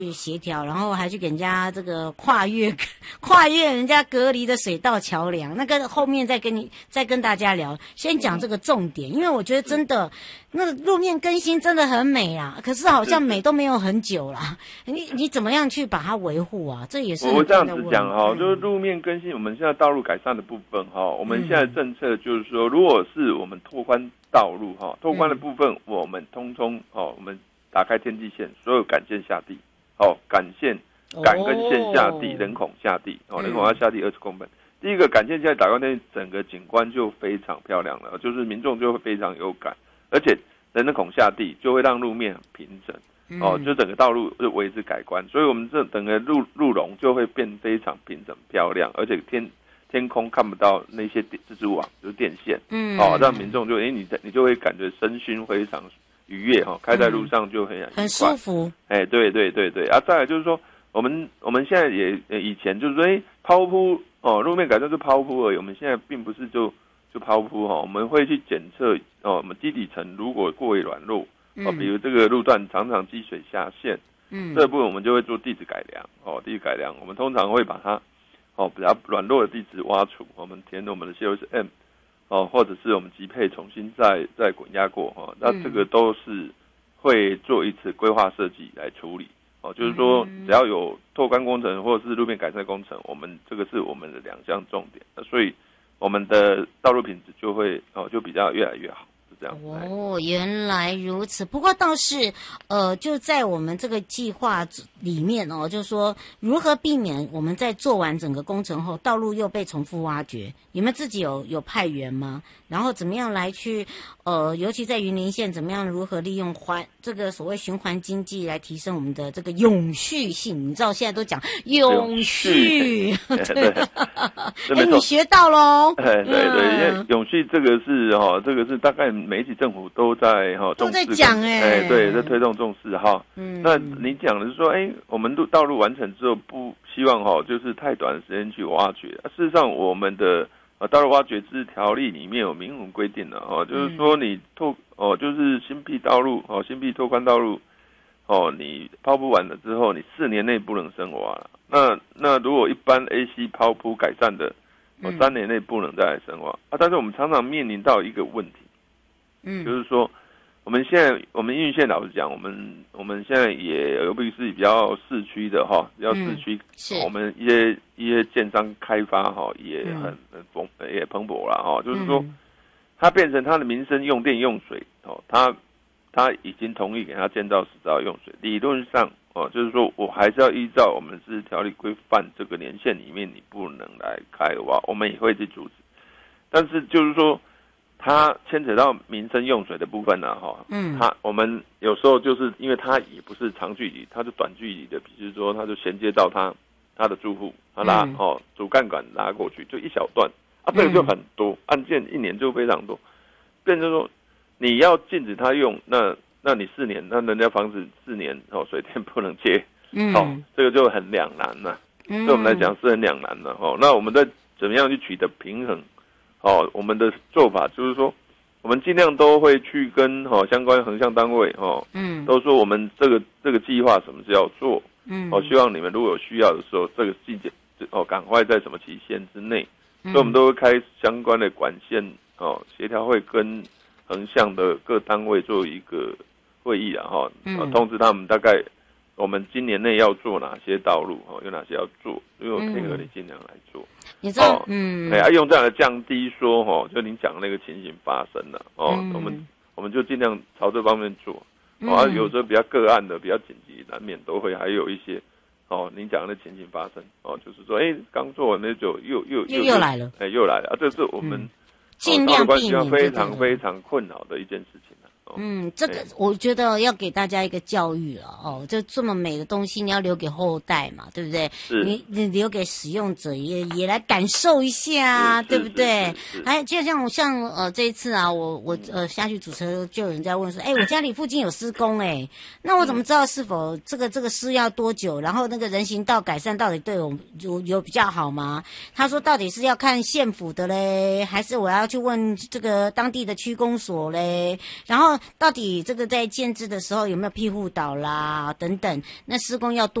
协调，然后还去给人家这个跨越人家隔离的水道桥梁，那个后面再跟大家聊。先讲这个重点，因为我觉得真的那个路面更新真的很美啦，可是好像美都没有很久啦。你怎么样去把它维护啊？这也是我这样子讲哈，就是路面更新，我们现在道路改善的部分哈，我们现在政策就是说，如果是我们拓宽道路哈，拓宽的部分我们通通我们打开天际线，所有干线下地。干跟线下地，人孔下地，人孔要下地20公分。第一个干线现在打开那整个景观就非常漂亮了，就是民众就会非常有感，而且人孔下地就会让路面很平整，就整个道路就为之改观，所以我们这整个路容就会变非常平整漂亮，而且天空看不到那些蜘蛛网，就是电线，让民众就你就会感觉身心非常愉悦开在路上就很舒服。 对再来就是说，我们现在也以前就是说，抛铺路面改善是抛铺而已，我们现在并不是就抛铺我们会去检测我们基底层如果过于软弱比如这个路段常常积水下陷，这部分我们就会做地质改良地质改良，我们通常会把它比较软弱的地质挖除，我们填我们的 COSM。或者是我们级配重新再滚压过那这个都是会做一次规划设计来处理就是说只要有拓宽工程或者是路面改善工程，我们这个是我们的2项重点，所以我们的道路品质就会就比较越来越好。这样原来如此。不过倒是就在我们这个计划里面就是说如何避免我们在做完整个工程后道路又被重复挖掘，你们自己有派员吗？然后怎么样来去尤其在云林县怎么样如何利用这个所谓循环经济来提升我们的这个永续性？你知道现在都讲永续对你学到咯对，因为永续这个是大概每一级政府都在讲对，在推动重视那你讲的是说我们道路完成之后不希望就是太短的时间去挖掘，事实上我们的道路挖掘制条例里面有明文规定的就是说你就是新辟道路新辟拓宽道路你抛铺完了之后，你4年内不能深挖了。那如果一般 AC 抛铺改善的3年内不能再来深挖但是我们常常面临到一个问题，就是说我们云林县老实讲，我们现在也尤其是比较市区的比较市区，我们一些建商开发也也蓬勃了就是说它变成它的民生用电用水它已经同意给它建造10兆用水，理论上就是说我还是要依照我们自治条例规范这个年限里面你不能来开挖，我们也会去阻止，但是就是说它牵扯到民生用水的部分我们有时候就是因为它也不是长距离，它是短距离的，比如说它就衔接到它的住户，它拉主干管拉过去就一小段这个就很多案件1年就非常多，变成说你要禁止它用，那你4年，那人家房子4年水电不能接，这个就很两难了，对我们来讲是很两难的那我们在怎么样去取得平衡？我们的做法就是说，我们尽量都会去跟相关横向单位都说我们这个计划什么时候要做，希望你们如果有需要的时候，这个季节赶快在什么期限之内，所以我们都会开相关的管线协调会跟横向的各单位做一个会议通知他们大概我们今年内要做哪些道路有哪些要做，因为我配合你尽量来做。 你知道用这样的降低说就您讲的那个情形发生了我们就尽量朝这方面做有时候比较个案的比较紧急难免都会还有一些您讲的情形发生就是说刚做完那就又来了又来了这是我们尽量避免非常非常困扰的一件事情这个我觉得要给大家一个教育了就这么美的东西你要留给后代嘛，对不对？你留给使用者也来感受一下对不对？就像这一次我下去主车就有人在问说我家里附近有施工那我怎么知道是否这个施要多久，然后那个人行道改善到底对我有比较好吗？他说到底是要看县府的嘞，还是我要去问这个当地的区公所嘞？然后到底这个在建制的时候有没有庇护岛啦等等，那施工要多